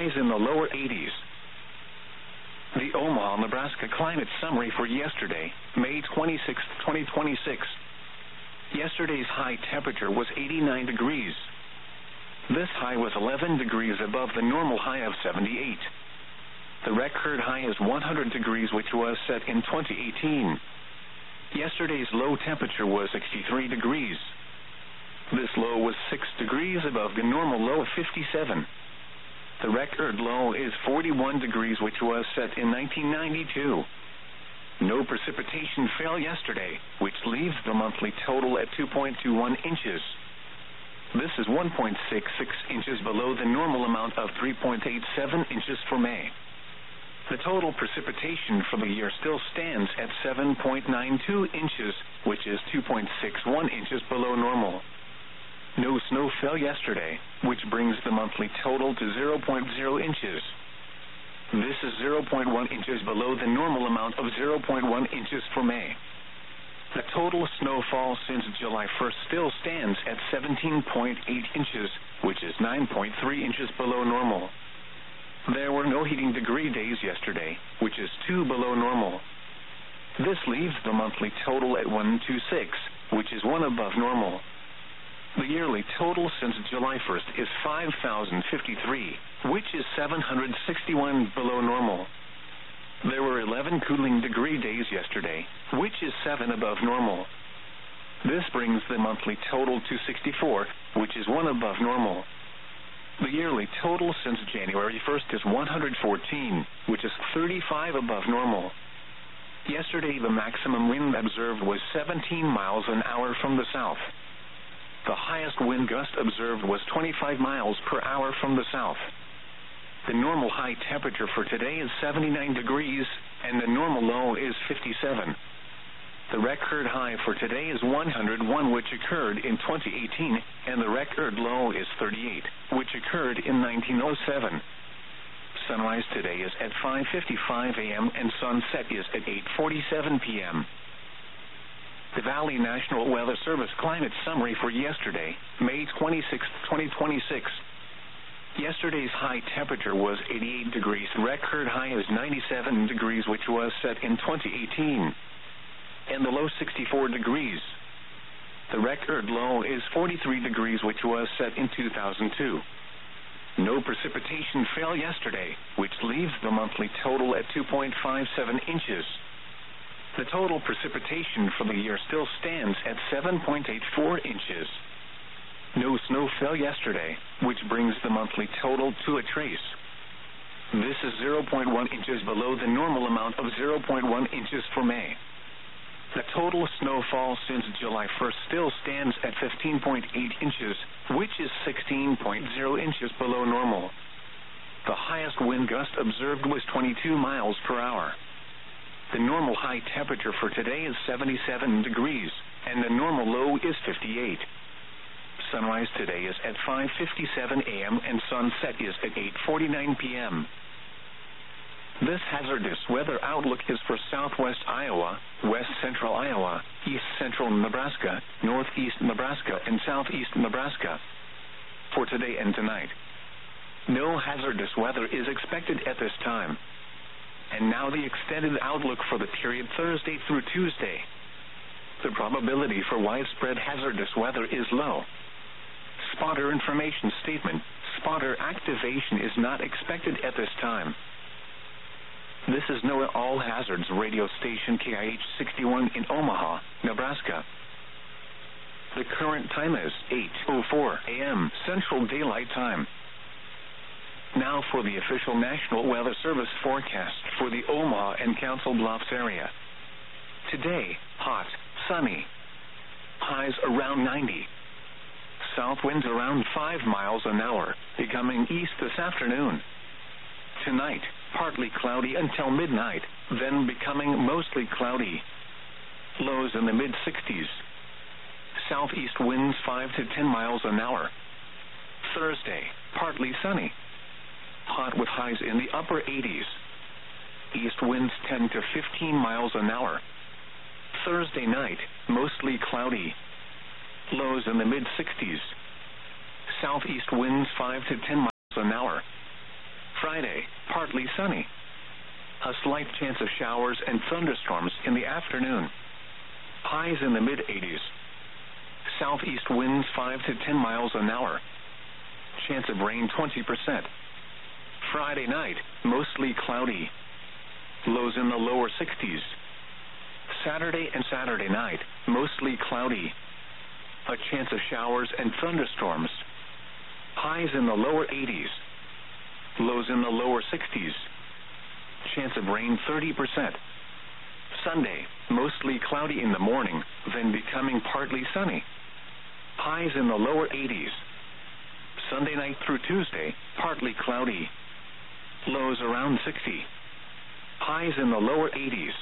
highs in the lower 80s. The Omaha, Nebraska climate summary for yesterday, May 26, 2026. Yesterday's high temperature was 89 degrees. This high was 11 degrees above the normal high of 78. The record high is 100 degrees, which was set in 2018. Yesterday's low temperature was 63 degrees. This low was 6 degrees above the normal low of 57. The record low is 41 degrees, which was set in 1992. No precipitation fell yesterday, which leaves the monthly total at 2.21 inches. This is 1.66 inches below the normal amount of 3.87 inches for May. The total precipitation for the year still stands at 7.92 inches, which is 2.61 inches below normal. No snow fell yesterday, which brings the monthly total to 0.0 inches. This is 0.1 inches below the normal amount of 0.1 inches for May. The total snowfall since July 1st still stands at 17.8 inches, which is 9.3 inches below normal. There were no heating degree days yesterday, which is 2 below normal. This leaves the monthly total at 126, which is 1 above normal. The yearly total since July 1st is 5,053, which is 761 below normal. There were 11 cooling degree days yesterday, which is 7 above normal. This brings the monthly total to 64, which is 1 above normal. The yearly total since January 1st is 114, which is 35 above normal. Yesterday the maximum wind observed was 17 miles an hour from the south. The highest wind gust observed was 25 miles per hour from the south. The normal high temperature for today is 79 degrees, and the normal low is 57. The record high for today is 101, which occurred in 2018, and the record low is 38, which occurred in 1907. Sunrise today is at 5:55 a.m. and sunset is at 8:47 p.m. The Valley National Weather Service climate summary for yesterday, May 26, 2026. Yesterday's high temperature was 88 degrees. Record high is 97 degrees, which was set in 2018. And the low 64 degrees. The record low is 43 degrees, which was set in 2002. No precipitation fell yesterday, which leaves the monthly total at 2.57 inches. The total precipitation for the year still stands at 7.84 inches. No snow fell yesterday, which brings the monthly total to a trace. This is 0.1 inches below the normal amount of 0.1 inches for May. The total snowfall since July 1st still stands at 15.8 inches, which is 16.0 inches below normal. The highest wind gust observed was 22 miles per hour. The normal high temperature for today is 77 degrees, and the normal low is 58. Sunrise today is at 5:57 a.m. and sunset is at 8:49 p.m. This hazardous weather outlook is for southwest Iowa, west central Iowa, east central Nebraska, northeast Nebraska, and southeast Nebraska. For today and tonight, no hazardous weather is expected at this time. And now the extended outlook for the period Thursday through Tuesday. The probability for widespread hazardous weather is low. Spotter information statement: spotter activation is not expected at this time. This is NOAA All Hazards radio station KIH 61 in Omaha, Nebraska. The current time is 8:04 a.m. Central Daylight Time. Now for the official National Weather Service forecast for the Omaha and Council Bluffs area. Today, hot, sunny. Highs around 90. South winds around 5 miles an hour, becoming east this afternoon. Tonight, partly cloudy until midnight, then becoming mostly cloudy. Lows in the mid-60s. Southeast winds 5 to 10 miles an hour. Thursday, partly sunny. Hot with highs in the upper 80s. East winds 10 to 15 miles an hour. Thursday night, mostly cloudy. Lows in the mid-60s. Southeast winds 5 to 10 miles an hour. Friday, partly sunny. A slight chance of showers and thunderstorms in the afternoon. Highs in the mid-80s. Southeast winds 5 to 10 miles an hour. Chance of rain 20%. Friday night, mostly cloudy. Lows in the lower 60s. Saturday and Saturday night, mostly cloudy. A chance of showers and thunderstorms. Highs in the lower 80s. Lows in the lower 60s. Chance of rain 30%. Sunday, mostly cloudy in the morning, then becoming partly sunny. Highs in the lower 80s. Sunday night through Tuesday, partly cloudy. Lows around 60. Highs in the lower 80s.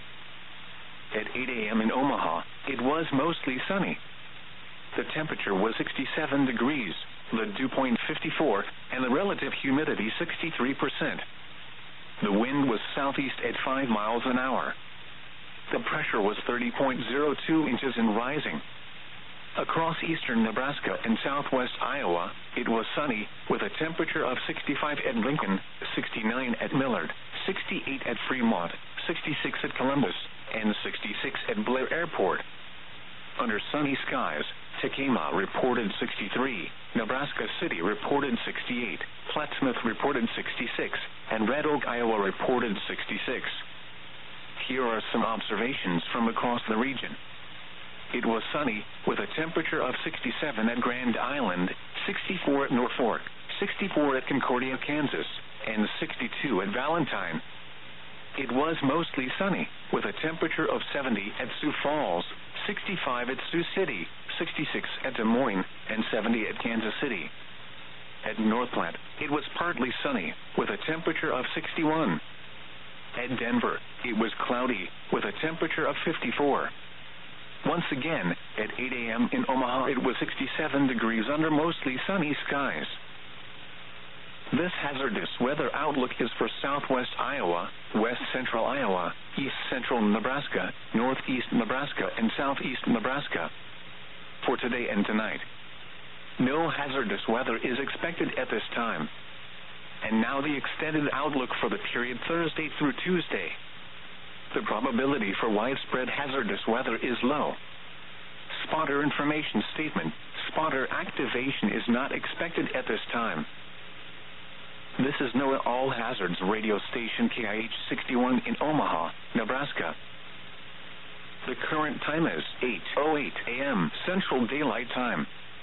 At 8 a.m. in Omaha, it was mostly sunny. The temperature was 67 degrees, the dew point 54, and the relative humidity 63%. The wind was southeast at 5 miles an hour. The pressure was 30.02 inches and rising. Across eastern Nebraska and southwest Iowa, it was sunny, with a temperature of 65 at Lincoln, 69 at Millard, 68 at Fremont, 66 at Columbus, and 66 at Blair Airport. Under sunny skies, Tekamah reported 63, Nebraska City reported 68, Plattsmouth reported 66, and Red Oak, Iowa reported 66. Here are some observations from across the region. It was sunny, with a temperature of 67 at Grand Island, 64 at Norfolk, 64 at Concordia, Kansas, and 62 at Valentine. It was mostly sunny, with a temperature of 70 at Sioux Falls, 65 at Sioux City, 66 at Des Moines, and 70 at Kansas City. At Northland, it was partly sunny, with a temperature of 61. At Denver, it was cloudy, with a temperature of 54. Once again, at 8 a.m. in Omaha, it was 67 degrees under mostly sunny skies. This hazardous weather outlook is for southwest Iowa, west central Iowa, east central Nebraska, northeast Nebraska, and southeast Nebraska. For today and tonight, no hazardous weather is expected at this time. And now the extended outlook for the period Thursday through Tuesday. The probability for widespread hazardous weather is low. Spotter information statement: spotter activation is not expected at this time. This is NOAA All Hazards radio station KIH 61 in Omaha, Nebraska. The current time is 8:08 a.m. Central Daylight Time.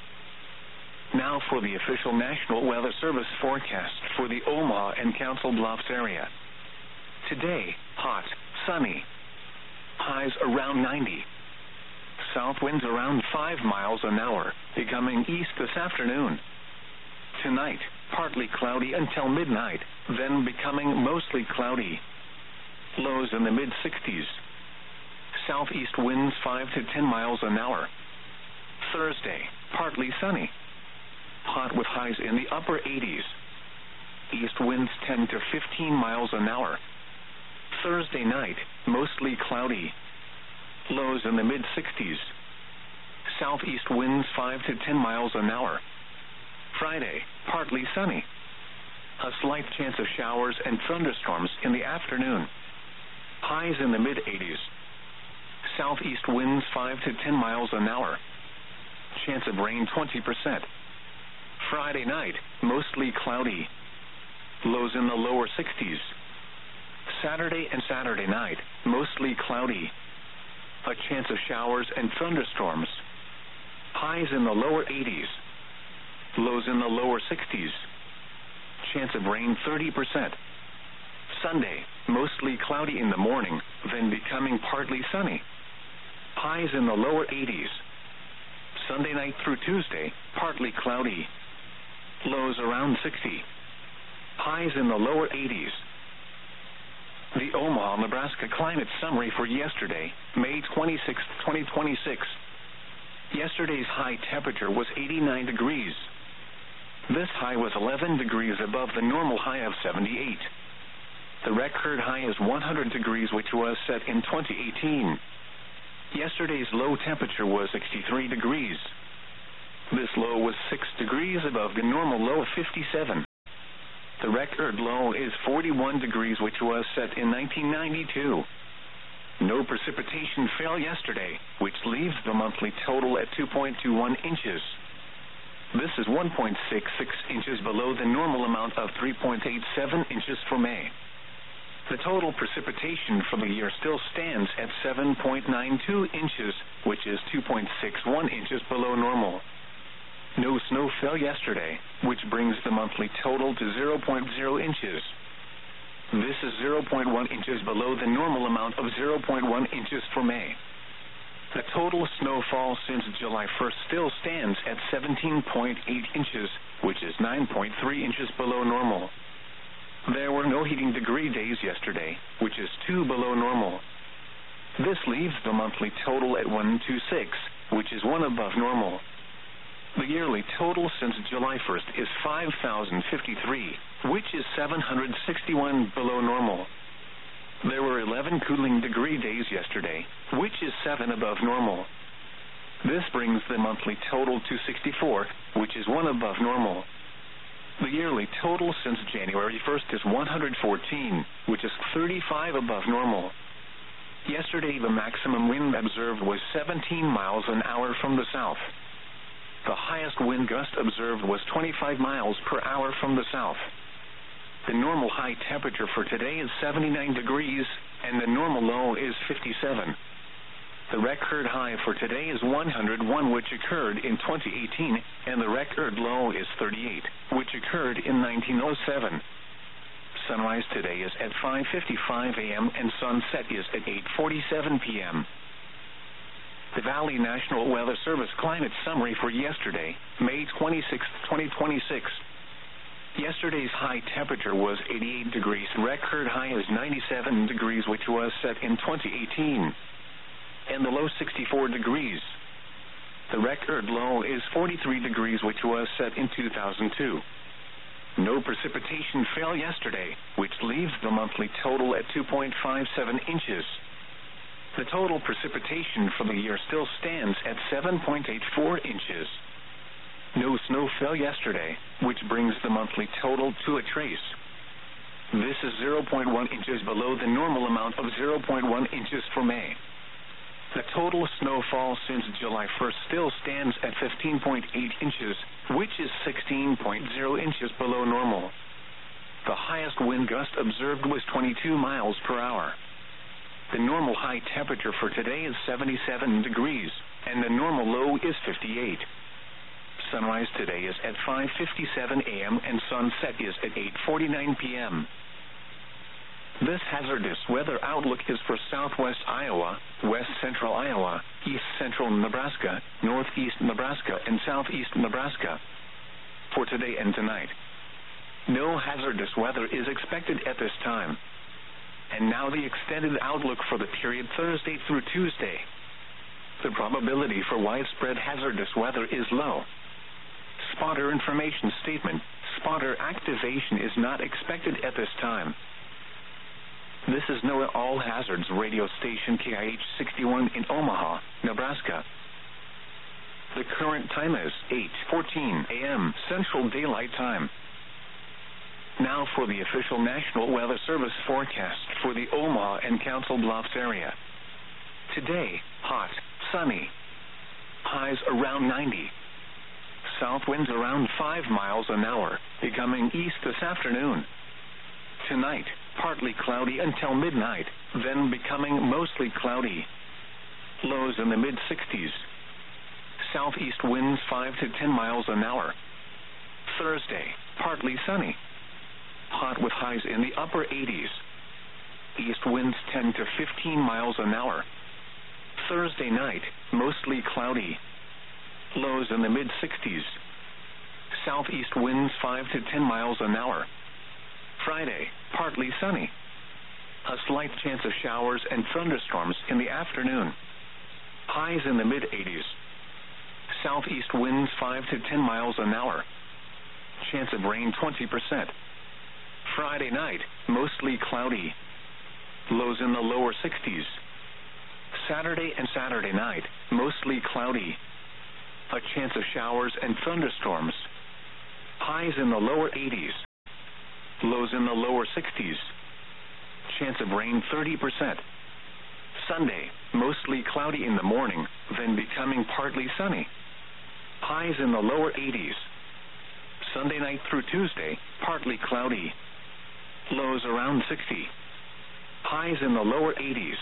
Now for the official National Weather Service forecast for the Omaha and Council Bluffs area. Today, hot, sunny. Highs around 90. South winds around 5 miles an hour, becoming east this afternoon. Tonight, partly cloudy until midnight, then becoming mostly cloudy. Lows in the mid-60s. Southeast winds 5 to 10 miles an hour. Thursday, partly sunny. Hot with highs in the upper 80s. East winds 10 to 15 miles an hour. Thursday night, mostly cloudy. Lows in the mid-60s. Southeast winds 5 to 10 miles an hour. Friday, partly sunny. A slight chance of showers and thunderstorms in the afternoon. Highs in the mid-80s. Southeast winds 5 to 10 miles an hour. Chance of rain 20%. Friday night, mostly cloudy. Lows in the lower 60s. Saturday and Saturday night, mostly cloudy. A chance of showers and thunderstorms. Highs in the lower 80s. Lows in the lower 60s. Chance of rain 30%. Sunday, mostly cloudy in the morning, then becoming partly sunny. Highs in the lower 80s. Sunday night through Tuesday, partly cloudy. Lows around 60. Highs in the lower 80s. The Omaha, Nebraska climate summary for yesterday, May 26, 2026. Yesterday's high temperature was 89 degrees. This high was 11 degrees above the normal high of 78. The record high is 100 degrees, which was set in 2018. Yesterday's low temperature was 63 degrees. This low was 6 degrees above the normal low of 57. The record low is 41 degrees, which was set in 1992. No precipitation fell yesterday, which leaves the monthly total at 2.21 inches. This is 1.66 inches below the normal amount of 3.87 inches for May. The total precipitation for the year still stands at 7.92 inches, which is 2.61 inches below normal. No snow fell yesterday, which brings the monthly total to 0.0 inches. This is 0.1 inches below the normal amount of 0.1 inches for May. The total snowfall since July 1st still stands at 17.8 inches, which is 9.3 inches below normal. There were no heating degree days yesterday, which is 2 below normal. This leaves the monthly total at 126, which is 1 above normal. The yearly total since July 1st is 5,053, which is 761 below normal. There were 11 cooling degree days yesterday, which is 7 above normal. This brings the monthly total to 64, which is 1 above normal. The yearly total since January 1st is 114, which is 35 above normal. Yesterday, the maximum wind observed was 17 miles an hour from the south. The highest wind gust observed was 25 miles per hour from the south. The normal high temperature for today is 79 degrees, and the normal low is 57. The record high for today is 101, which occurred in 2018, and the record low is 38, which occurred in 1907. Sunrise today is at 5:55 a.m. and sunset is at 8:47 p.m. The Valley National Weather Service climate summary for yesterday, May 26, 2026. Yesterday's high temperature was 88 degrees. Record high is 97 degrees, which was set in 2018. And the low 64 degrees. The record low is 43 degrees, which was set in 2002. No precipitation fell yesterday, which leaves the monthly total at 2.57 inches. The total precipitation for the year still stands at 7.84 inches. No snow fell yesterday, which brings the monthly total to a trace. This is 0.1 inches below the normal amount of 0.1 inches for May. The total snowfall since July 1st still stands at 15.8 inches, which is 16.0 inches below normal. The highest wind gust observed was 22 miles per hour. The normal high temperature for today is 77 degrees, and the normal low is 58. Sunrise today is at 5:57 a.m. and sunset is at 8:49 p.m. This hazardous weather outlook is for southwest Iowa, west central Iowa, east central Nebraska, northeast Nebraska, and southeast Nebraska. For today and tonight, no hazardous weather is expected at this time. And now the extended outlook for the period Thursday through Tuesday. The probability for widespread hazardous weather is low. Spotter information statement: spotter activation is not expected at this time. This is NOAA All Hazards radio station KIH 61 in Omaha, Nebraska. The current time is 8:14 a.m. Central Daylight Time. Now for the official National Weather Service forecast for the Omaha and Council Bluffs area. Today, hot, sunny. Highs around 90. South winds around 5 miles an hour, becoming east this afternoon. Tonight, partly cloudy until midnight, then becoming mostly cloudy. Lows in the mid-60s. Southeast winds 5 to 10 miles an hour. Thursday, partly sunny. Hot with highs in the upper 80s. East winds 10 to 15 miles an hour. Thursday night, mostly cloudy. Lows in the mid-60s. Southeast winds 5 to 10 miles an hour. Friday, partly sunny. A slight chance of showers and thunderstorms in the afternoon. Highs in the mid-80s. Southeast winds 5 to 10 miles an hour. Chance of rain 20%. Friday night, mostly cloudy. Lows in the lower 60s. Saturday and Saturday night, mostly cloudy. A chance of showers and thunderstorms. Highs in the lower 80s. lows in the lower 60s. Chance of rain 30%. Sunday, mostly cloudy in the morning, then becoming partly sunny. Highs in the lower 80s. Sunday night through Tuesday, partly cloudy. Lows around 60. Highs in the lower 80s.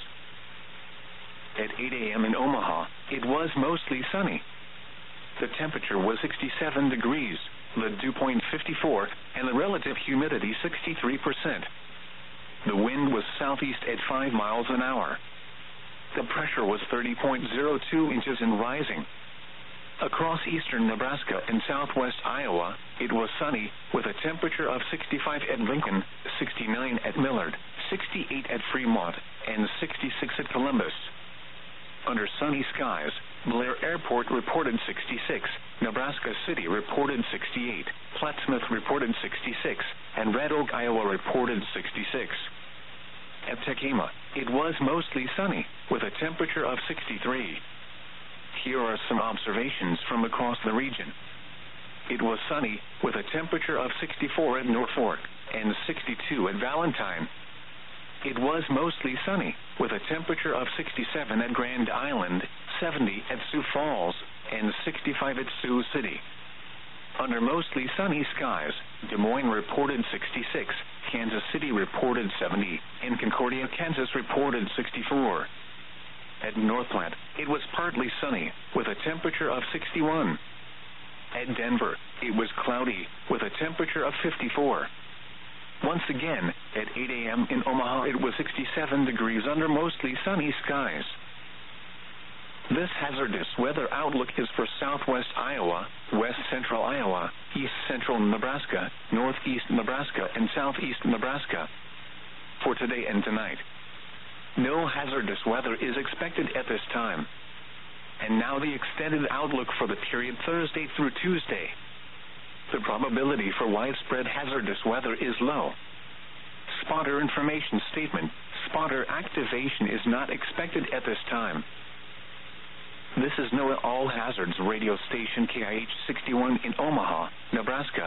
At 8 a.m. in Omaha, it was mostly sunny. The temperature was 67 degrees, the dew point 54, and the relative humidity 63%. The wind was southeast at 5 miles an hour. The pressure was 30.02 inches and rising. Across eastern Nebraska and southwest Iowa, it was sunny, with a temperature of 65 at Lincoln, 69 at Millard, 68 at Fremont, and 66 at Columbus. Under sunny skies, Blair Airport reported 66, Nebraska City reported 68, Plattsmouth reported 66, and Red Oak, Iowa reported 66. At Tekema, it was mostly sunny, with a temperature of 63. Here are some observations from across the region. It was sunny, with a temperature of 64 at Norfolk, and 62 at Valentine. It was mostly sunny, with a temperature of 67 at Grand Island, 70 at Sioux Falls, and 65 at Sioux City. Under mostly sunny skies, Des Moines reported 66, Kansas City reported 70, and Concordia, Kansas reported 64. At North Platte, it was partly sunny, with a temperature of 61. At Denver, it was cloudy, with a temperature of 54. Once again, at 8 a.m. in Omaha, it was 67 degrees under mostly sunny skies. This hazardous weather outlook is for southwest Iowa, west central Iowa, east central Nebraska, northeast Nebraska, and southeast Nebraska. For today and tonight, no hazardous weather is expected at this time. And now the extended outlook for the period Thursday through Tuesday. The probability for widespread hazardous weather is low. Spotter information statement: spotter activation is not expected at this time. This is NOAA All Hazards radio station KIH 61 in Omaha, Nebraska.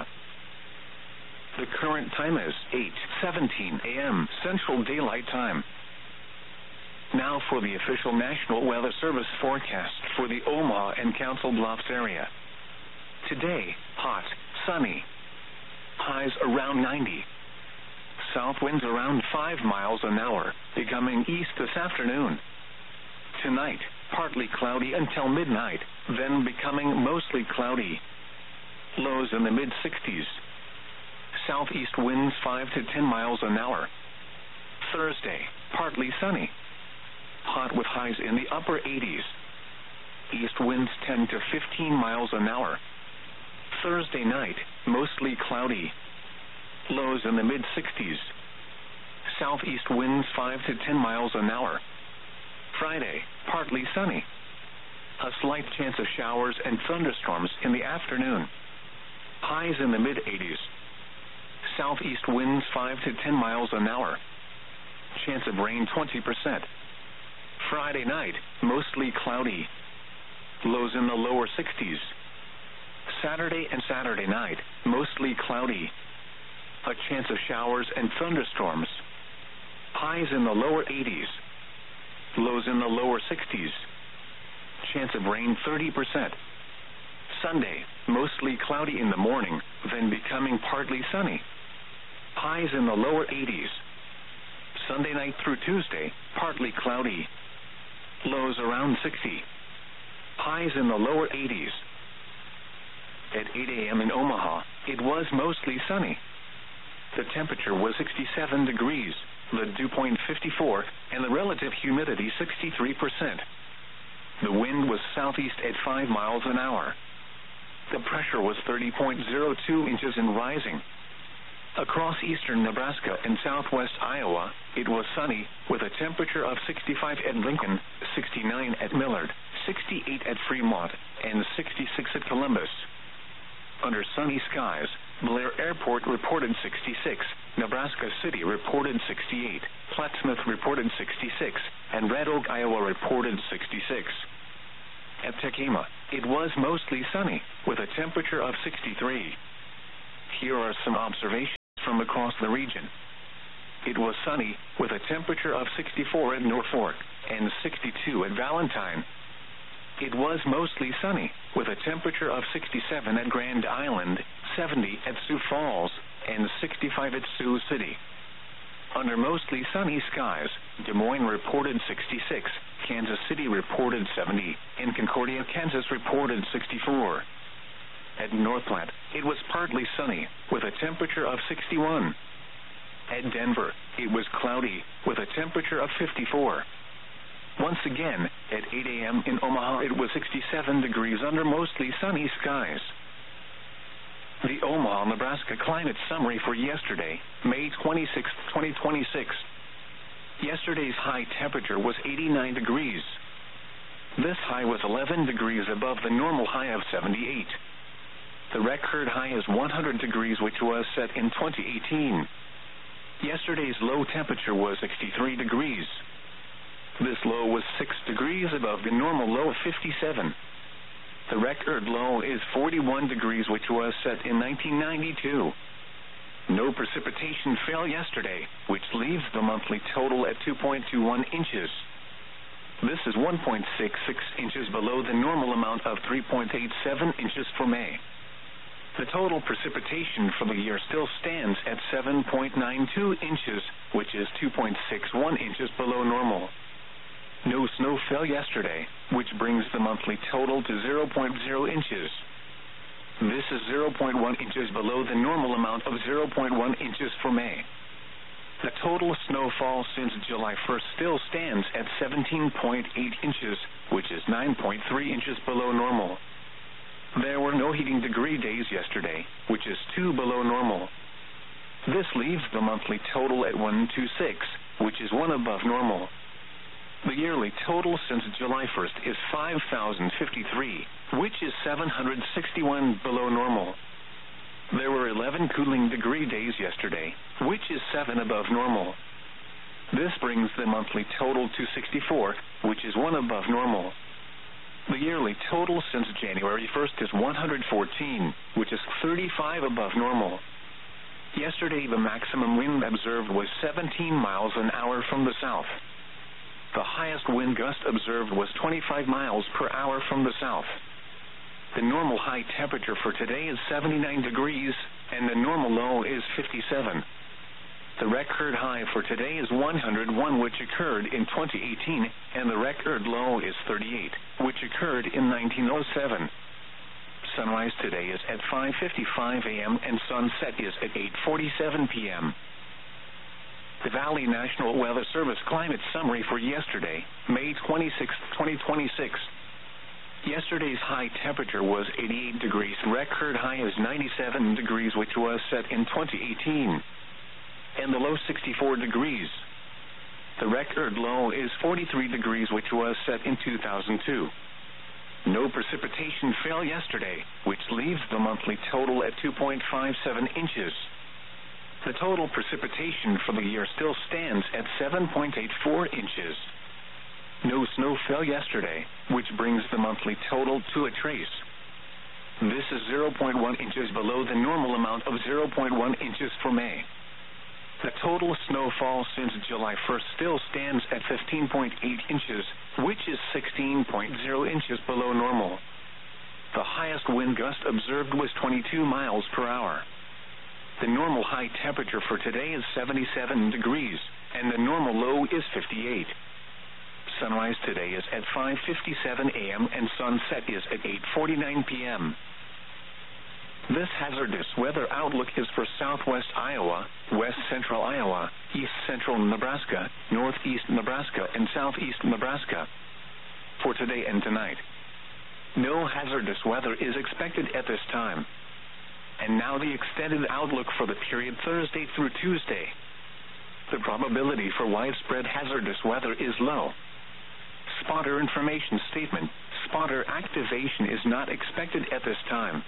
The current time is 8:17 a.m. Central Daylight Time. Now for the official National Weather Service forecast for the Omaha and Council Bluffs area. Today, hot, sunny. Highs around 90. South winds around 5 miles an hour, becoming east this afternoon. Tonight, partly cloudy until midnight, then becoming mostly cloudy. Lows in the mid-60s. Southeast winds 5 to 10 miles an hour. Thursday, partly sunny. Hot with highs in the upper 80s. East winds 10 to 15 miles an hour. Thursday night, mostly cloudy. Lows in the mid-60s. Southeast winds 5 to 10 miles an hour. Friday, partly sunny. A slight chance of showers and thunderstorms in the afternoon. Highs in the mid-80s. Southeast winds 5 to 10 miles an hour. Chance of rain 20%. Friday night, mostly cloudy. Lows in the lower 60s. Saturday and Saturday night, mostly cloudy. A chance of showers and thunderstorms. Highs in the lower 80s. Lows in the lower 60s. Chance of rain 30%. Sunday, mostly cloudy in the morning, then becoming partly sunny. Highs in the lower 80s. Sunday night through Tuesday, partly cloudy. Lows around 60. Highs in the lower 80s. At 8 a.m. in Omaha, it was mostly sunny. The temperature was 67 degrees, the dew point 54, and the relative humidity 63%. The wind was southeast at 5 miles an hour. The pressure was 30.02 inches and rising. Across eastern Nebraska and southwest Iowa, it was sunny, with a temperature of 65 at Lincoln, 69 at Millard, 68 at Fremont, and 66 at Columbus. Under sunny skies, Blair Airport reported 66, Nebraska City reported 68, Plattsmouth reported 66, and Red Oak, Iowa reported 66. At Tekema, it was mostly sunny, with a temperature of 63. Here are some observations from across the region. It was sunny, with a temperature of 64 at Norfolk and 62 at Valentine. It was mostly sunny, with a temperature of 67 at Grand Island, 70 at Sioux Falls, and 65 at Sioux City. Under mostly sunny skies, Des Moines reported 66, Kansas City reported 70, and Concordia, Kansas reported 64. At North Platte, it was partly sunny, with a temperature of 61. At Denver, it was cloudy, with a temperature of 54. Once again, at 8 a.m. in Omaha, it was 67 degrees under mostly sunny skies. The Omaha, Nebraska climate summary for yesterday, May 26, 2026. Yesterday's high temperature was 89 degrees. This high was 11 degrees above the normal high of 78. The record high is 100 degrees, which was set in 2018. Yesterday's low temperature was 63 degrees. This low was 6 degrees above the normal low of 57. The record low is 41 degrees, which was set in 1992. No precipitation fell yesterday, which leaves the monthly total at 2.21 inches. This is 1.66 inches below the normal amount of 3.87 inches for May. The total precipitation for the year still stands at 7.92 inches, which is 2.61 inches below normal. No snow fell yesterday, which brings the monthly total to 0.0 inches. This is 0.1 inches below the normal amount of 0.1 inches for May. The total snowfall since July 1st still stands at 17.8 inches, which is 9.3 inches below normal. There were no heating degree days yesterday, which is 2 below normal. This leaves the monthly total at 126, which is 1 above normal. The yearly total since July 1st is 5,053, which is 761 below normal. There were 11 cooling degree days yesterday, which is 7 above normal. This brings the monthly total to 64, which is 1 above normal. The yearly total since January 1st is 114, which is 35 above normal. Yesterday, the maximum wind observed was 17 miles an hour from the south. The highest wind gust observed was 25 miles per hour from the south. The normal high temperature for today is 79 degrees, and the normal low is 57. The record high for today is 101, which occurred in 2018, and the record low is 38, which occurred in 1907. Sunrise today is at 5:55 a.m. and sunset is at 8:47 p.m. The Valley National Weather Service climate summary for yesterday, May 26, 2026. Yesterday's high temperature was 88 degrees. Record high is 97 degrees, which was set in 2018. And the low 64 degrees. The record low is 43 degrees, which was set in 2002. No precipitation fell yesterday, which leaves the monthly total at 2.57 inches. The total precipitation for the year still stands at 7.84 inches. No snow fell yesterday, which brings the monthly total to a trace. This is 0.1 inches below the normal amount of 0.1 inches for May. The total snowfall since July 1st still stands at 15.8 inches, which is 16.0 inches below normal. The highest wind gust observed was 22 miles per hour. The normal high temperature for today is 77 degrees, and the normal low is 58. Sunrise today is at 5:57 a.m. and sunset is at 8:49 p.m. This hazardous weather outlook is for southwest Iowa, west central Iowa, east central Nebraska, northeast Nebraska, and southeast Nebraska. For today and tonight, no hazardous weather is expected at this time. And now the extended outlook for the period Thursday through Tuesday. The probability for widespread hazardous weather is low. Spotter information statement. Spotter activation is not expected at this time.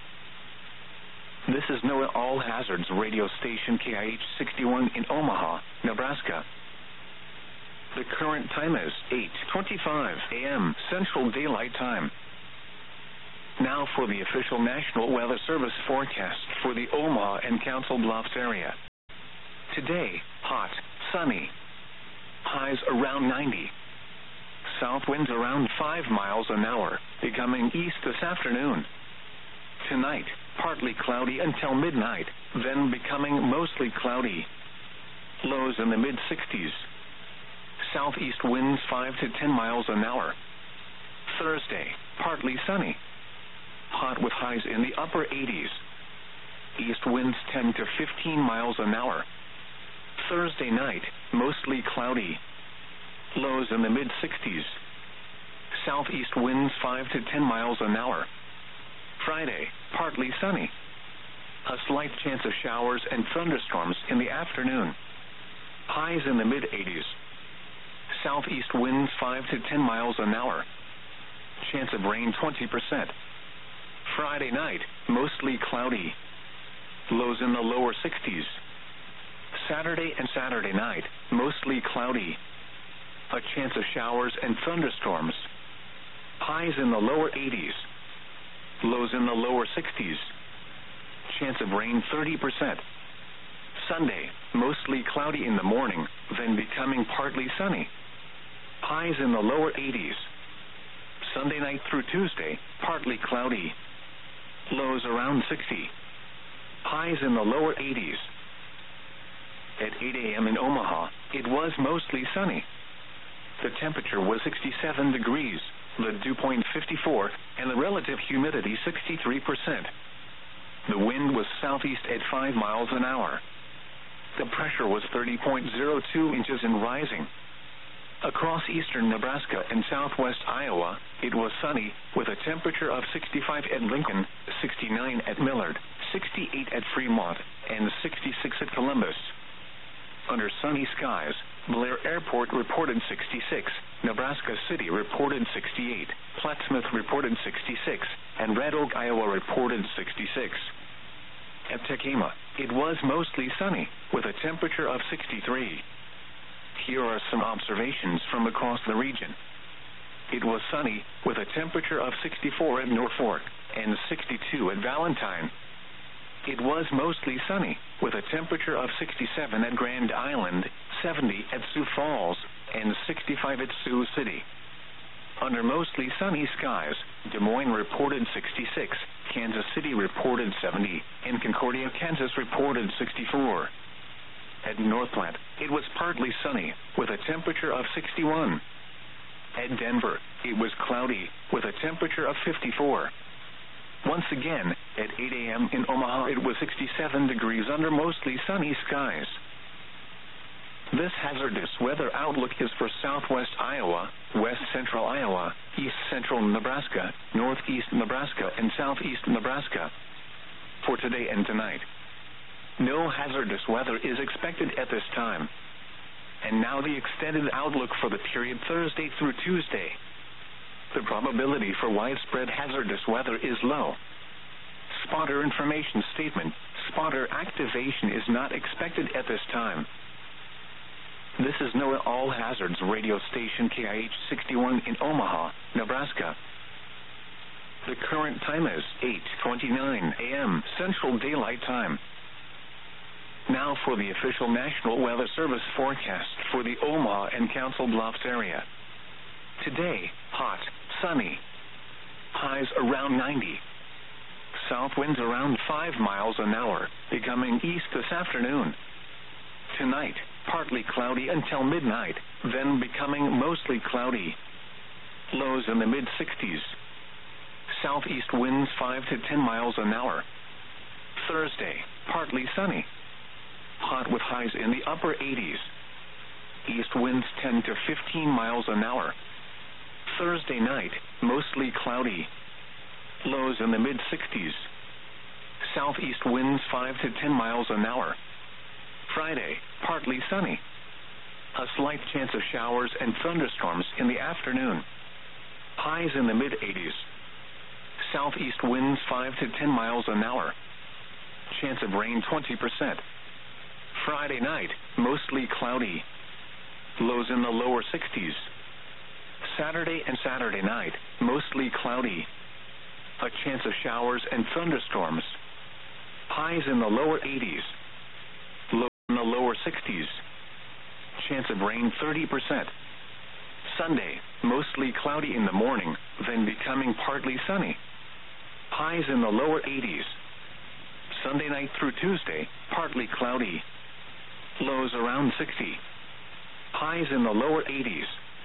This is NOAA All Hazards radio station KIH 61 in Omaha, Nebraska. The current time is 8:25 a.m. Central Daylight Time. Now for the official National Weather Service forecast for the Omaha and Council Bluffs area. Today, hot, sunny. Highs around 90. South winds around 5 miles an hour, becoming east this afternoon. Tonight, partly cloudy until midnight, then becoming mostly cloudy. Lows in the mid-60s. Southeast winds 5 to 10 miles an hour. Thursday, partly sunny. Hot with highs in the upper 80s. East winds 10 to 15 miles an hour. Thursday night, mostly cloudy. Lows in the mid-60s. Southeast winds 5 to 10 miles an hour. Friday, partly sunny. A slight chance of showers and thunderstorms in the afternoon. Highs in the mid-80s. Southeast winds 5 to 10 miles an hour. Chance of rain 20%. Friday night, mostly cloudy. Lows in the lower 60s. Saturday and Saturday night, mostly cloudy. A chance of showers and thunderstorms. Highs in the lower 80s. Lows in the lower 60s. Chance of rain 30%. Sunday, mostly cloudy in the morning, then becoming partly sunny. Highs in the lower 80s. Sunday night through Tuesday, partly cloudy. Lows around 60. Highs in the lower 80s. At 8 a.m. in Omaha, it was mostly sunny. The temperature was 67 degrees, the dew point 54, and the relative humidity 63%. The wind was southeast at 5 miles an hour. The pressure was 30.02 inches and rising. Across eastern Nebraska and southwest Iowa, it was sunny, with a temperature of 65 at Lincoln, 69 at Millard, 68 at Fremont, and 66 at Columbus. Under sunny skies, Blair Airport reported 66, Nebraska City reported 68, Plattsmouth reported 66, and Red Oak, Iowa reported 66. At Tekamah, it was mostly sunny, with a temperature of 63. Here are some observations from across the region. It was sunny, with a temperature of 64 at Norfolk, and 62 at Valentine. It was mostly sunny, with a temperature of 67 at Grand Island, 70 at Sioux Falls, and 65 at Sioux City. Under mostly sunny skies, Des Moines reported 66, Kansas City reported 70, and Concordia, Kansas reported 64. At Northplant, it was partly sunny, with a temperature of 61. At Denver, it was cloudy, with a temperature of 54. Once again, at 8 a.m. in Omaha, it was 67 degrees under mostly sunny skies. This hazardous weather outlook is for southwest Iowa, west central Iowa, east central Nebraska, northeast Nebraska, and southeast Nebraska. For today and tonight, no hazardous weather is expected at this time. And now the extended outlook for the period Thursday through Tuesday. The probability for widespread hazardous weather is low. Spotter information statement: spotter activation is not expected at this time. This is NOAA All Hazards radio station KIH 61 in Omaha, Nebraska. The current time is 8:29 a.m. Central Daylight Time. Now for the official National Weather Service forecast for the Omaha and Council Bluffs area. Today, hot, sunny. Highs around 90. South winds around 5 miles an hour, becoming east this afternoon. Tonight, partly cloudy until midnight, then becoming mostly cloudy. Lows in the mid-60s. Southeast winds 5 to 10 miles an hour. Thursday, partly sunny. Hot with highs in the upper 80s. East winds 10 to 15 miles an hour. Thursday night, mostly cloudy. Lows in the mid-60s. Southeast winds 5 to 10 miles an hour. Friday, partly sunny. A slight chance of showers and thunderstorms in the afternoon. Highs in the mid-80s. Southeast winds 5 to 10 miles an hour. Chance of rain 20%. Friday night, mostly cloudy. Lows in the lower 60s. Saturday and Saturday night, mostly cloudy. A chance of showers and thunderstorms. Highs in the lower 80s. Lows in the lower 60s. Chance of rain 30%. Sunday, mostly cloudy in the morning, then becoming partly sunny. Highs in the lower 80s. Sunday night through Tuesday, partly cloudy. Lows around 60. Highs in the lower 80s.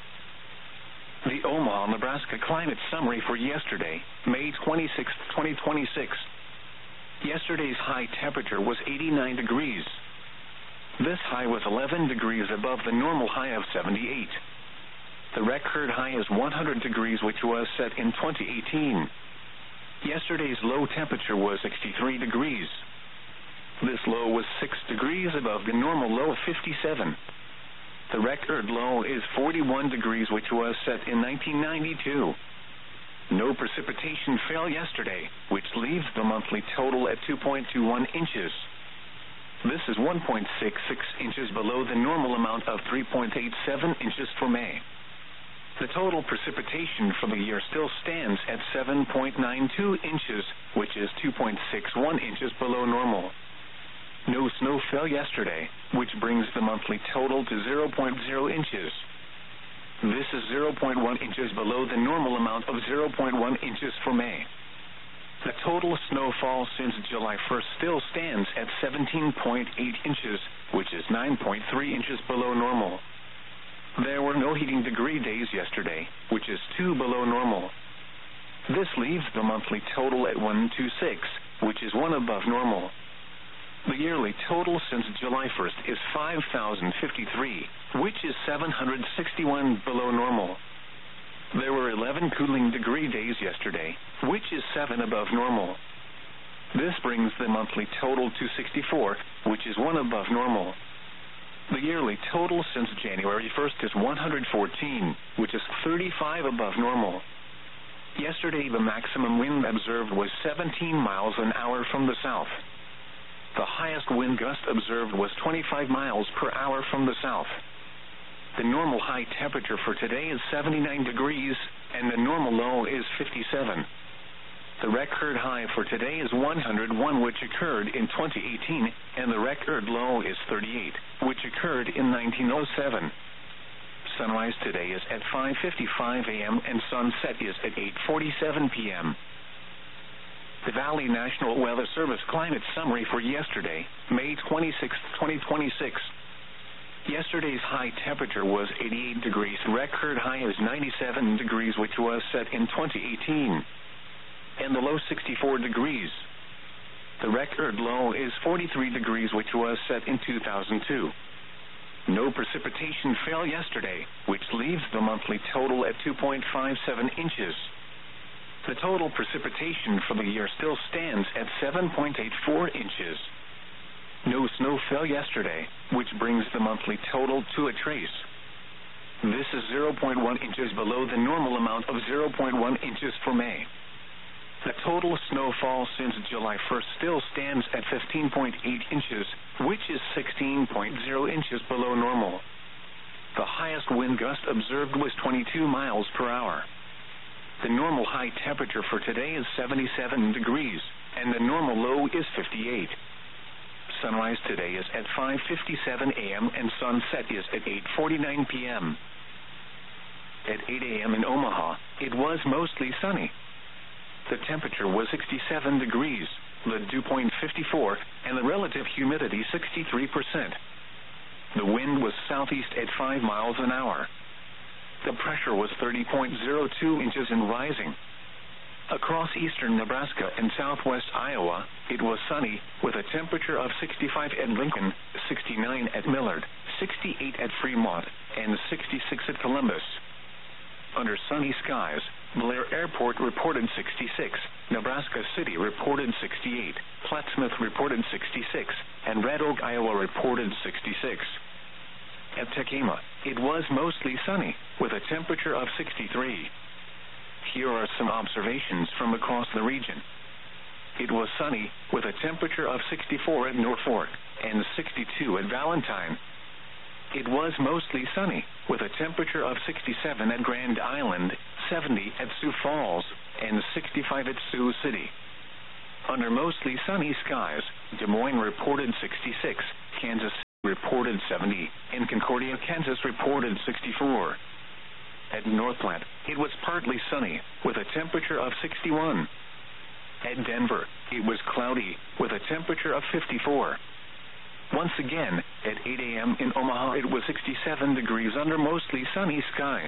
The Omaha, Nebraska climate summary for yesterday, May 26, 2026. Yesterday's high temperature was 89 degrees. This high was 11 degrees above the normal high of 78. The record high is 100 degrees, which was set in 2018. Yesterday's low temperature was 63 degrees. This low was 6 degrees above the normal low of 57. The record low is 41 degrees, which was set in 1992. No precipitation fell yesterday, which leaves the monthly total at 2.21 inches. This is 1.66 inches below the normal amount of 3.87 inches for May. The total precipitation for the year still stands at 7.92 inches, which is 2.61 inches below normal. No snow fell yesterday, which brings the monthly total to 0.0 inches. This is 0.1 inches below the normal amount of 0.1 inches for May. The total snowfall since July 1st still stands at 17.8 inches, which is 9.3 inches below normal. There were no heating degree days yesterday, which is 2 below normal. This leaves the monthly total at 126, which is 1 above normal. The yearly total since July 1st is 5,053, which is 761 below normal. There were 11 cooling degree days yesterday, which is 7 above normal. This brings the monthly total to 64, which is 1 above normal. The yearly total since January 1st is 114, which is 35 above normal. Yesterday, the maximum wind observed was 17 miles an hour from the south. The highest wind gust observed was 25 miles per hour from the south. The normal high temperature for today is 79 degrees, and the normal low is 57. The record high for today is 101, which occurred in 2018, and the record low is 38, which occurred in 1907. Sunrise today is at 5:55 a.m. and sunset is at 8:47 p.m. The Valley National Weather Service climate summary for yesterday, May 26, 2026. Yesterday's high temperature was 88 degrees. Record high is 97 degrees, which was set in 2018. And the low 64 degrees. The record low is 43 degrees, which was set in 2002. No precipitation fell yesterday, which leaves the monthly total at 2.57 inches. The total precipitation for the year still stands at 7.84 inches. No snow fell yesterday, which brings the monthly total to a trace. This is 0.1 inches below the normal amount of 0.1 inches for May. The total snowfall since July 1st still stands at 15.8 inches, which is 16.0 inches below normal. The highest wind gust observed was 22 miles per hour. The normal high temperature for today is 77 degrees, and the normal low is 58. Sunrise today is at 5:57 a.m. and sunset is at 8:49 p.m. At 8 a.m. in Omaha, it was mostly sunny. The temperature was 67 degrees, the dew point 54, and the relative humidity 63%. The wind was southeast at 5 miles an hour. The pressure was 30.02 inches and rising. Across eastern Nebraska and southwest Iowa, it was sunny, with a temperature of 65 at Lincoln, 69 at Millard, 68 at Fremont, and 66 at Columbus. Under sunny skies, Blair Airport reported 66, Nebraska City reported 68, Plattsmouth reported 66, and Red Oak, Iowa reported 66. At Tekema, it was mostly sunny, with a temperature of 63. Here are some observations from across the region. It was sunny, with a temperature of 64 at Norfolk, and 62 at Valentine. It was mostly sunny, with a temperature of 67 at Grand Island, 70 at Sioux Falls, and 65 at Sioux City. Under mostly sunny skies, Des Moines reported 66, Kansas City reported reported 70. In Concordia, Kansas reported 64. At North Platte, it was partly sunny, with a temperature of 61. At Denver, it was cloudy, with a temperature of 54. Once again, at 8 a.m. in Omaha, it was 67 degrees under mostly sunny skies.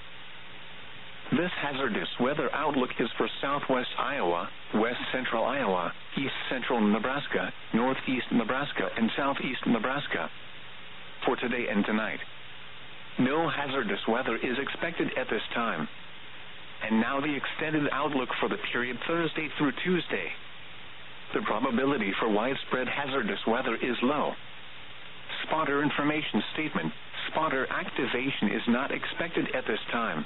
This hazardous weather outlook is for southwest Iowa, west central Iowa, east central Nebraska, northeast Nebraska, and southeast Nebraska. For today and tonight, no hazardous weather is expected at this time. And now the extended outlook for the period Thursday through Tuesday. The probability for widespread hazardous weather is low. Spotter information statement: spotter activation is not expected at this time.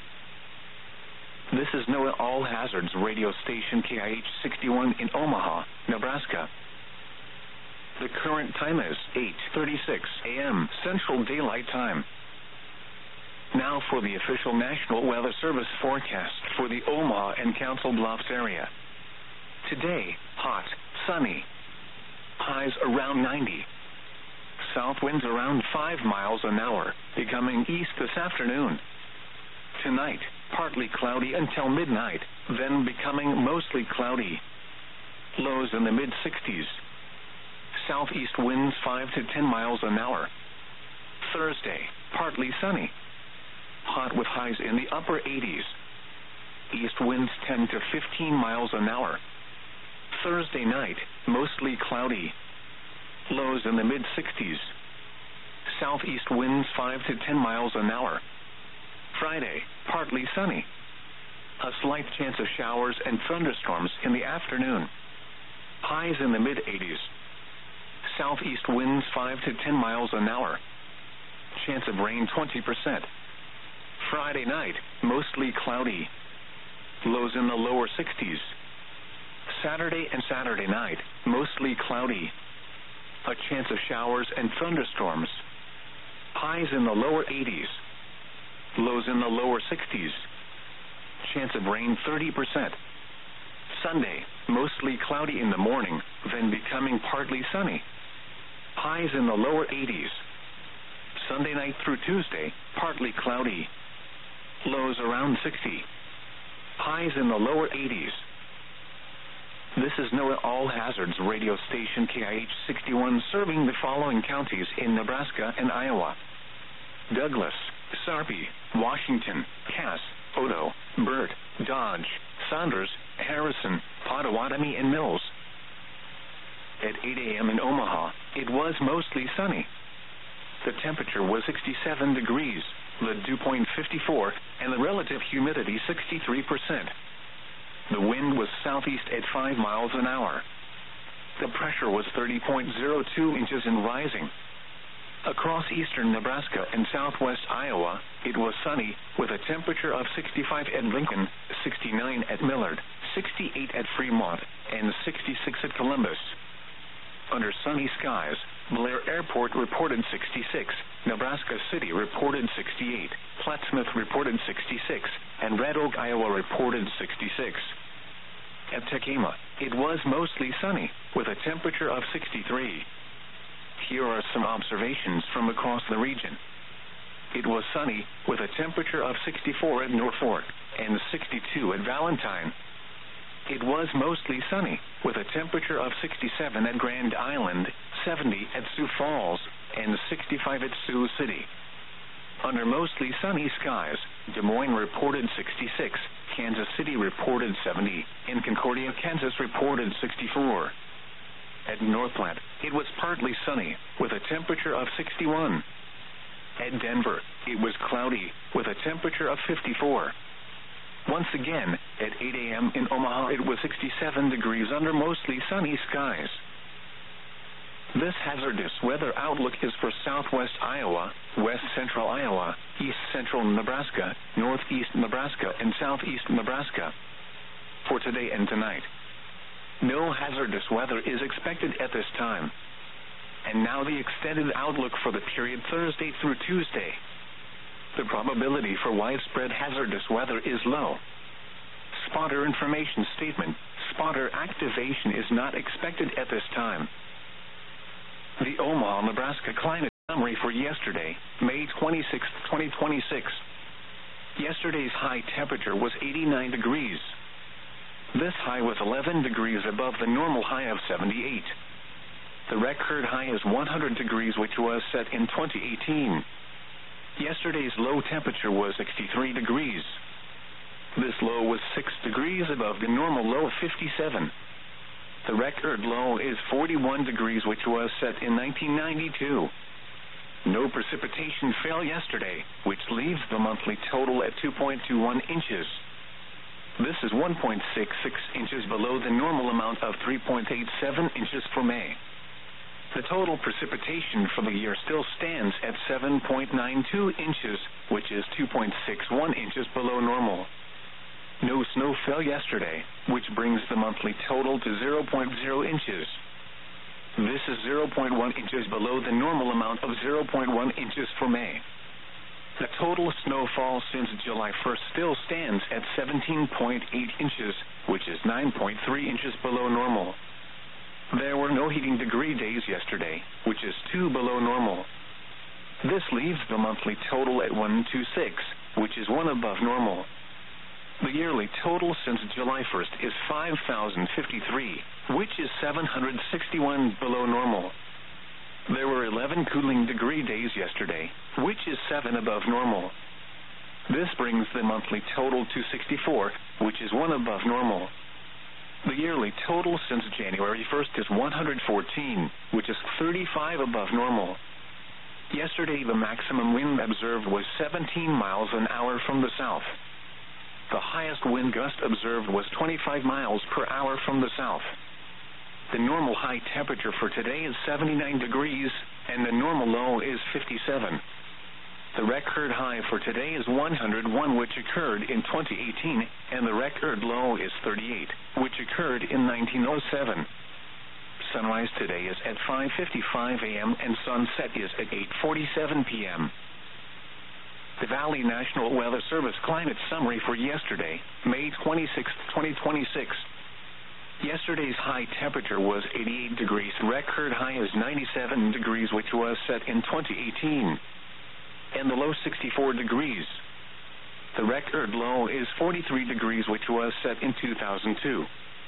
This is NOAA All Hazards radio station KIH 61 in Omaha, Nebraska. The current time is 8:36 a.m. Central Daylight Time. Now for the official National Weather Service forecast for the Omaha and Council Bluffs area. Today, hot, sunny. Highs around 90. South winds around 5 miles an hour, becoming east this afternoon. Tonight, partly cloudy until midnight, then becoming mostly cloudy. Lows in the mid-60s. Southeast winds 5 to 10 miles an hour. Thursday, partly sunny. Hot with highs in the upper 80s. East winds 10 to 15 miles an hour. Thursday night, mostly cloudy. Lows in the mid-60s. Southeast winds 5 to 10 miles an hour. Friday, partly sunny. A slight chance of showers and thunderstorms in the afternoon. Highs in the mid-80s. Southeast winds 5 to 10 miles an hour. Chance of rain 20%. Friday night, mostly cloudy. Lows in the lower 60s. Saturday and Saturday night, mostly cloudy. A chance of showers and thunderstorms. Highs in the lower 80s. Lows in the lower 60s. Chance of rain 30%. Sunday, mostly cloudy in the morning, then becoming partly sunny. Highs in the lower 80s. Sunday night through Tuesday, partly cloudy. Lows around 60. Highs in the lower 80s. This is NOAA All Hazards radio station KIH 61 serving the following counties in Nebraska and Iowa: Douglas, Sarpy, Washington, Cass, Odo, Burt, Dodge, Saunders, Harrison, Pottawatomie, and Mills. At 8 a.m. in Omaha, it was mostly sunny. The temperature was 67 degrees, the dew point 54, and the relative humidity 63%. The wind was southeast at 5 miles an hour. The pressure was 30.02 inches and rising. Across eastern Nebraska and southwest Iowa, it was sunny, with a temperature of 65 at Lincoln, 69 at Millard, 68 at Fremont, and 66 at Columbus. Under sunny skies, Blair Airport reported 66, Nebraska City reported 68, Plattsmouth reported 66, and Red Oak, Iowa reported 66. At Tekamah, it was mostly sunny, with a temperature of 63. Here are some observations from across the region. It was sunny, with a temperature of 64 at Norfolk, and 62 at Valentine. It was mostly sunny, with a temperature of 67 at Grand Island, 70 at Sioux Falls, and 65 at Sioux City. Under mostly sunny skies, Des Moines reported 66, Kansas City reported 70, and Concordia, Kansas reported 64. At North Platte, it was partly sunny, with a temperature of 61. At Denver, it was cloudy, with a temperature of 54. Once again, at 8 a.m. in Omaha, it was 67 degrees under mostly sunny skies. This hazardous weather outlook is for southwest Iowa, west central Iowa, east central Nebraska, northeast Nebraska, and southeast Nebraska. For today and tonight, no hazardous weather is expected at this time. And now the extended outlook for the period Thursday through Tuesday. The probability for widespread hazardous weather is low. Spotter information statement: spotter activation is not expected at this time. The Omaha, Nebraska climate Summary for yesterday, May 26, 2026. Yesterday's high temperature was 89 degrees. This high was 11 degrees above the normal high of 78. The record high is 100 degrees, which was set in 2018. Yesterday's low temperature was 63 degrees. This low was 6 degrees above the normal low of 57. The record low is 41 degrees, which was set in 1992. No precipitation fell yesterday, which leaves the monthly total at 2.21 inches. This is 1.66 inches below the normal amount of 3.87 inches for May. The total precipitation for the year still stands at 7.92 inches, which is 2.61 inches below normal. No snow fell yesterday, which brings the monthly total to 0.0 inches. This is 0.1 inches below the normal amount of 0.1 inches for May. The total snowfall since July 1st still stands at 17.8 inches, which is 9.3 inches below normal. There were no heating degree days yesterday, which is 2 below normal. This leaves the monthly total at 126, which is 1 above normal. The yearly total since July 1st is 5,053, which is 761 below normal. There were 11 cooling degree days yesterday, which is 7 above normal. This brings the monthly total to 64, which is 1 above normal. The yearly total since January 1st is 114, which is 35 above normal. Yesterday, the maximum wind observed was 17 miles an hour from the south. The highest wind gust observed was 25 miles per hour from the south. The normal high temperature for today is 79 degrees, and the normal low is 57. The record high for today is 101, which occurred in 2018, and the record low is 38, which occurred in 1907. Sunrise today is at 5:55 a.m. and sunset is at 8:47 p.m. The Valley National Weather Service Climate Summary for yesterday, May 26, 2026. Yesterday's high temperature was 88 degrees. Record high is 97 degrees, which was set in 2018. And the low 64 degrees. The record low is 43 degrees, which was set in 2002.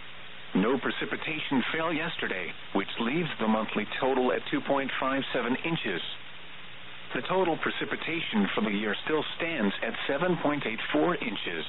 No precipitation fell yesterday, which leaves the monthly total at 2.57 inches. The total precipitation for the year still stands at 7.84 inches.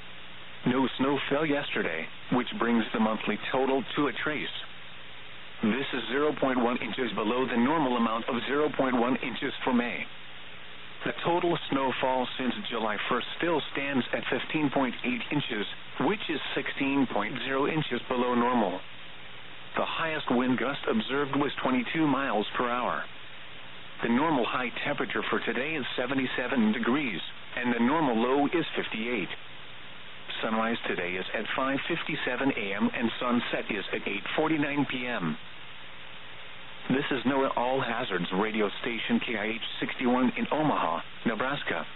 No snow fell yesterday, which brings the monthly total to a trace. This is 0.1 inches below the normal amount of 0.1 inches for May. The total snowfall since July 1st still stands at 15.8 inches, which is 16.0 inches below normal. The highest wind gust observed was 22 miles per hour. The normal high temperature for today is 77 degrees, and the normal low is 58. Sunrise today is at 5:57 a.m. and sunset is at 8:49 p.m. This is NOAA All Hazards radio station KIH 61 in Omaha, Nebraska.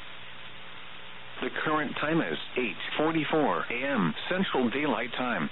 The current time is 8:44 a.m. Central Daylight Time.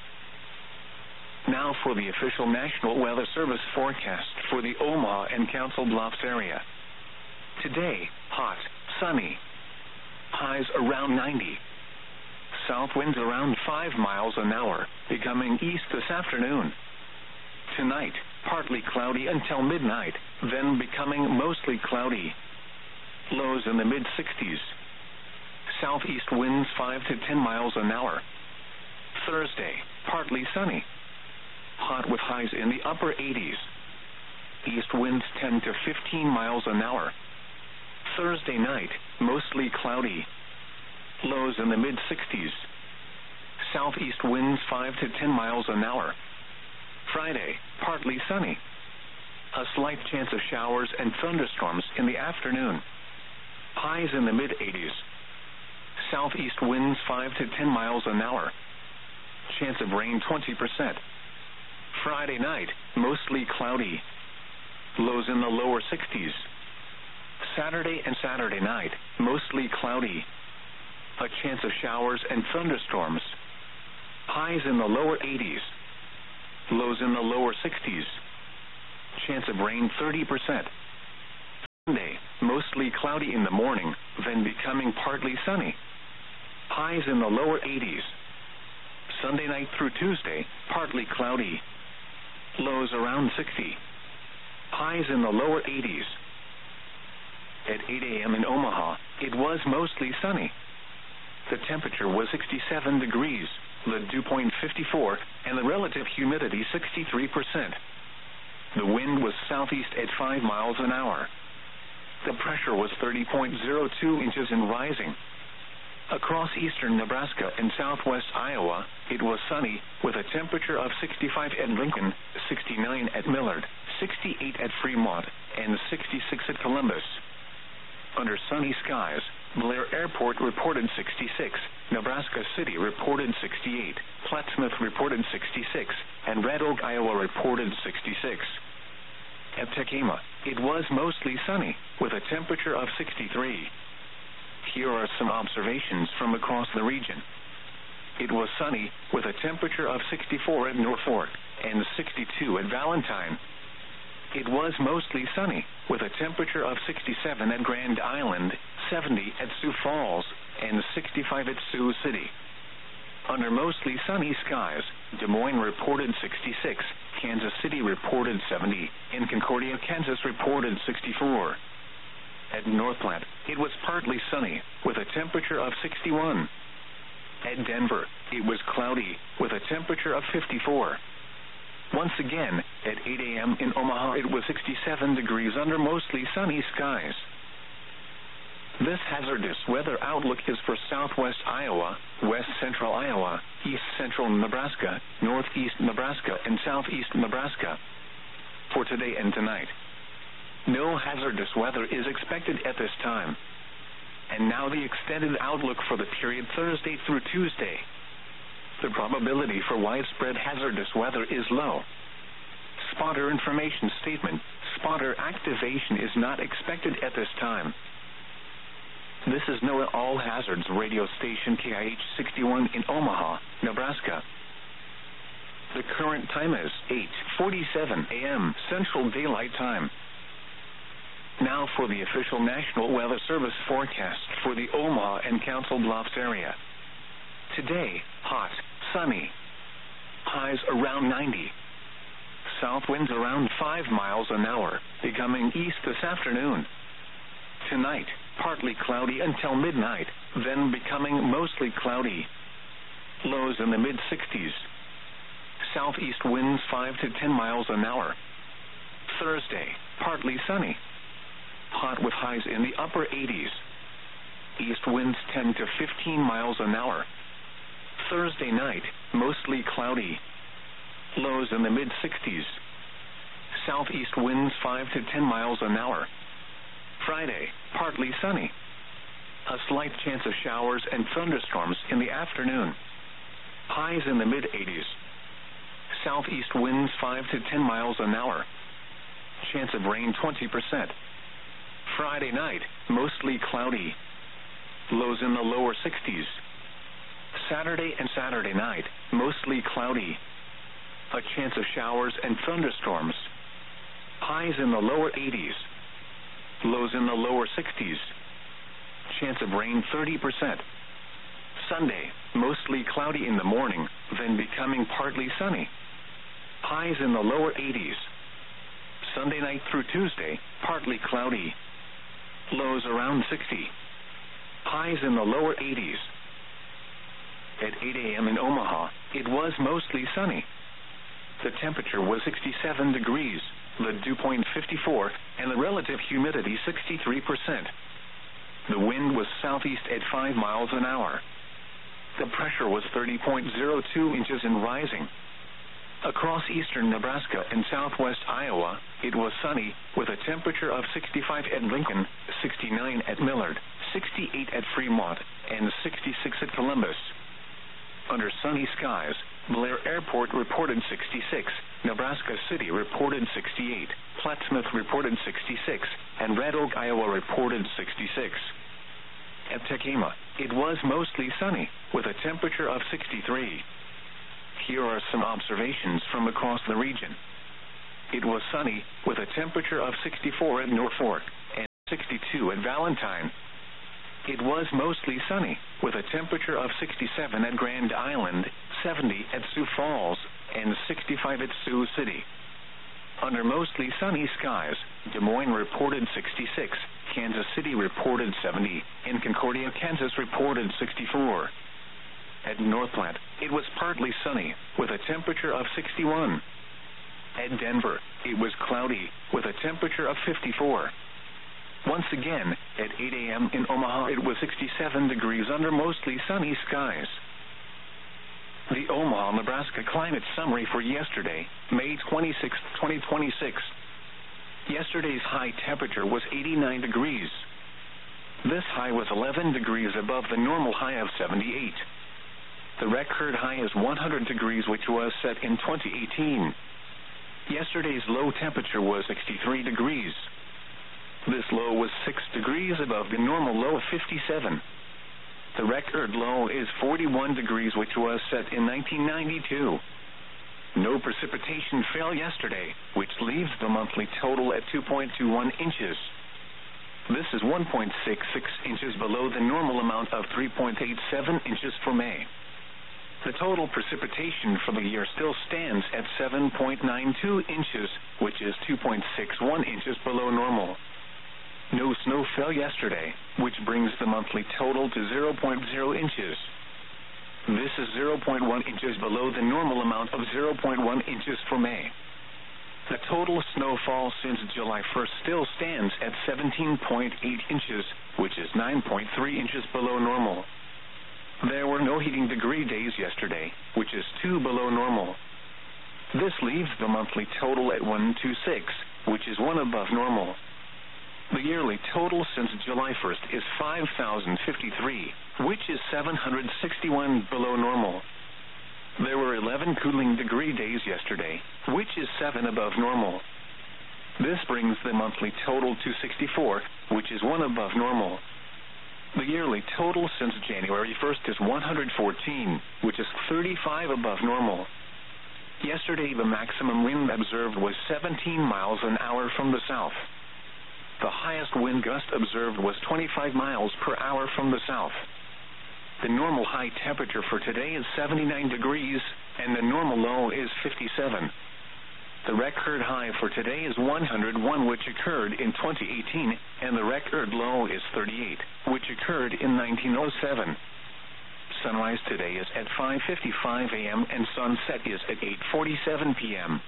Now for the official National Weather Service forecast for the Omaha and Council Bluffs area. Today, hot, sunny. Highs around 90. South winds around 5 miles an hour, becoming east this afternoon. Tonight, partly cloudy until midnight, then becoming mostly cloudy. Lows in the mid-60s. Southeast winds 5 to 10 miles an hour. Thursday, partly sunny. Hot with highs in the upper 80s. East winds 10 to 15 miles an hour. Thursday night, mostly cloudy. Lows in the mid-60s. Southeast winds 5 to 10 miles an hour. Friday, partly sunny. A slight chance of showers and thunderstorms in the afternoon. Highs in the mid-80s. Southeast winds 5 to 10 miles an hour. Chance of rain 20%. Friday night, mostly cloudy. Lows in the lower 60s. Saturday and Saturday night, mostly cloudy. A chance of showers and thunderstorms. Highs in the lower 80s. Lows in the lower 60s. Chance of rain 30%. mostly cloudy in the morning, then becoming partly sunny. Highs in the lower 80s. Sunday night through Tuesday, partly cloudy. Lows around 60. Highs in the lower 80s. At 8 a.m. in Omaha, it was mostly sunny. The temperature was 67 degrees, the dew point 54, and the relative humidity 63%. The wind was southeast at 5 miles an hour. The pressure was 30.02 inches and rising. Across eastern Nebraska and southwest Iowa, it was sunny, with a temperature of 65 at Lincoln, 69 at Millard, 68 at Fremont, and 66 at Columbus. Under sunny skies, Blair Airport reported 66, Nebraska City reported 68, Plattsmouth reported 66, and Red Oak, Iowa reported 66. At Tekema, it was mostly sunny, with a temperature of 63. Here are some observations from across the region. It was sunny, with a temperature of 64 at Norfolk, and 62 at Valentine. It was mostly sunny, with a temperature of 67 at Grand Island, 70 at Sioux Falls, and 65 at Sioux City. Under mostly sunny skies, Des Moines reported 66, Kansas City reported 70, and Concordia, Kansas reported 64. At Northland, it was partly sunny, with a temperature of 61. At Denver, it was cloudy, with a temperature of 54. Once again, at 8 a.m. in Omaha, it was 67 degrees under mostly sunny skies. This hazardous weather outlook is for southwest Iowa, west central Iowa, east central Nebraska, northeast Nebraska, and southeast Nebraska. For today and tonight, no hazardous weather is expected at this time. And now the extended outlook for the period Thursday through Tuesday. The probability for widespread hazardous weather is low. Spotter information statement: spotter activation is not expected at this time. This is NOAA All Hazards radio station KIH 61 in Omaha, Nebraska. The current time is 8:47 a.m. Central Daylight Time. Now for the official National Weather Service forecast for the Omaha and Council Bluffs area. Today, hot, sunny. Highs around 90. South winds around 5 miles an hour, becoming east this afternoon. Tonight, partly cloudy until midnight, then becoming mostly cloudy. Lows in the mid-60s. Southeast winds 5 to 10 miles an hour. Thursday, partly sunny. Hot with highs in the upper 80s. East winds 10 to 15 miles an hour. Thursday night, mostly cloudy. Lows in the mid-60s. Southeast winds 5 to 10 miles an hour. Friday, partly sunny. A slight chance of showers and thunderstorms in the afternoon. Highs in the mid-80s. Southeast winds 5 to 10 miles an hour. Chance of rain 20%. Friday night, mostly cloudy. Lows in the lower 60s. Saturday and Saturday night, mostly cloudy. A chance of showers and thunderstorms. Highs in the lower 80s. Lows in the lower 60s. Chance of rain 30%. Sunday, mostly cloudy in the morning, then becoming partly sunny. Highs in the lower 80s. Sunday night through Tuesday, partly cloudy. Lows around 60. Highs in the lower 80s. At 8 a.m. in Omaha, it was mostly sunny. The temperature was 67 degrees, the dew point 54, and the relative humidity 63%. The wind was southeast at 5 miles an hour. The pressure was 30.02 inches and rising. Across eastern Nebraska and southwest Iowa, it was sunny, with a temperature of 65 at Lincoln, 69 at Millard, 68 at Fremont, and 66 at Columbus. Under sunny skies, Blair Airport reported 66, Nebraska City reported 68, Plattsmouth reported 66, and Red Oak, Iowa reported 66. At Tekema, it was mostly sunny, with a temperature of 63. Here are some observations from across the region. It was sunny, with a temperature of 64 at Norfolk, and 62 62 at Valentine. It was mostly sunny, with a temperature of 67 at Grand Island, 70 at Sioux Falls, and 65 at Sioux City. Under mostly sunny skies, Des Moines reported 66, Kansas City reported 70, and Concordia, Kansas reported 64. At North Platte, it was partly sunny, with a temperature of 61. At Denver, it was cloudy, with a temperature of 54. Once again, at 8 a.m. in Omaha, it was 67 degrees under mostly sunny skies. The Omaha, Nebraska climate summary for yesterday, May 26, 2026. Yesterday's high temperature was 89 degrees. This high was 11 degrees above the normal high of 78. The record high is 100 degrees, which was set in 2018. Yesterday's low temperature was 63 degrees. This low was 6 degrees above the normal low of 57. The record low is 41 degrees, which was set in 1992. No precipitation fell yesterday, which leaves the monthly total at 2.21 inches. This is 1.66 inches below the normal amount of 3.87 inches for May. The total precipitation for the year still stands at 7.92 inches, which is 2.61 inches below normal. No snow fell yesterday, which brings the monthly total to 0.0 inches. This is 0.1 inches below the normal amount of 0.1 inches for May. The total snowfall since July 1st still stands at 17.8 inches, which is 9.3 inches below normal. There were no heating degree days yesterday, which is 2 below normal. This leaves the monthly total at 126, which is 1 above normal. The yearly total since July 1st is 5,053, which is 761 below normal. There were 11 cooling degree days yesterday, which is 7 above normal. This brings the monthly total to 64, which is 1 above normal. The yearly total since January 1st is 114, which is 35 above normal. Yesterday, the maximum wind observed was 17 miles an hour from the south. The highest wind gust observed was 25 miles per hour from the south. The normal high temperature for today is 79 degrees, and the normal low is 57. The record high for today is 101, which occurred in 2018, and the record low is 38, which occurred in 1907. Sunrise today is at 5:55 a.m. and sunset is at 8:47 p.m.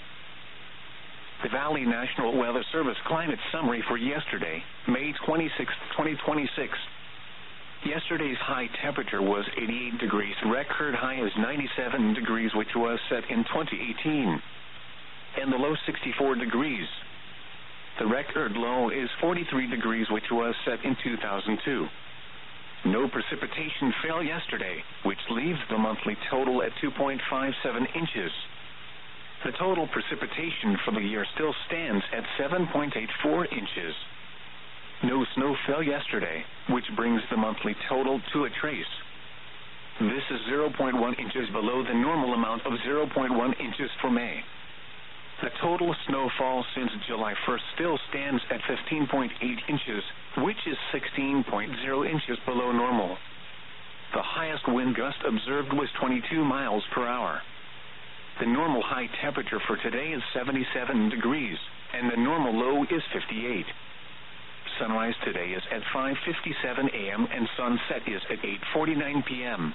The Valley National Weather Service climate summary for yesterday, May 26, 2026. Yesterday's high temperature was 88 degrees. Record high is 97 degrees, which was set in 2018. And the low 64 degrees. The record low is 43 degrees, which was set in 2002. No precipitation fell yesterday, which leaves the monthly total at 2.57 inches. The total precipitation for the year still stands at 7.84 inches. No snow fell yesterday, which brings the monthly total to a trace. This is 0.1 inches below the normal amount of 0.1 inches for May. The total snowfall since July 1st still stands at 15.8 inches, which is 16.0 inches below normal. The highest wind gust observed was 22 miles per hour. The normal high temperature for today is 77 degrees, and the normal low is 58. Sunrise today is at 5:57 a.m. and sunset is at 8:49 p.m.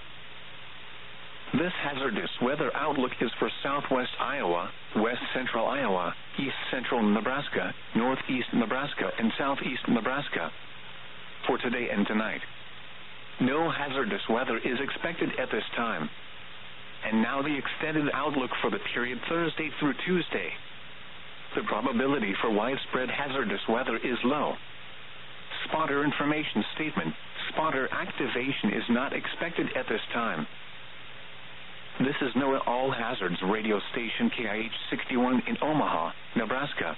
This hazardous weather outlook is for southwest Iowa, west central Iowa, east central Nebraska, northeast Nebraska, and southeast Nebraska. For today and tonight, no hazardous weather is expected at this time. And now the extended outlook for the period Thursday through Tuesday. The probability for widespread hazardous weather is low. Spotter information statement. Spotter activation is not expected at this time. This is NOAA All Hazards radio station KIH 61 in Omaha, Nebraska.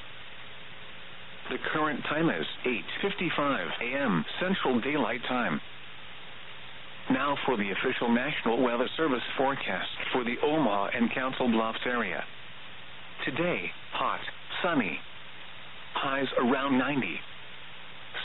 The current time is 8:55 a.m. Central Daylight Time. Now for the official National Weather Service forecast for the Omaha and Council Bluffs area. Today, hot, sunny. Highs around 90.